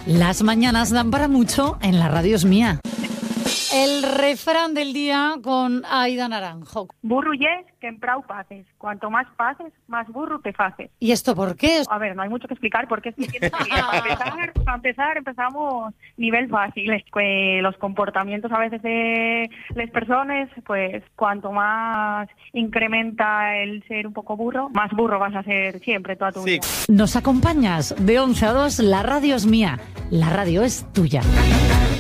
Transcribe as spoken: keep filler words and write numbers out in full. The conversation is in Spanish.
Las mañanas dan para mucho en La Radio es Mía. El refrán del día con Aida Naranjo. Burro yes, que en prou paces. Cuanto más paces, más burro te faces. ¿Y esto por qué? A ver, no hay mucho que explicar porque es que tienes que... para, empezar, para empezar, empezamos nivel fácil. Es que los comportamientos a veces de las personas, pues cuanto más incrementa el ser un poco burro, más burro vas a ser siempre toda tu Sí. vida. Nos acompañas de once a dos, La Radio es Mía. La radio es tuya.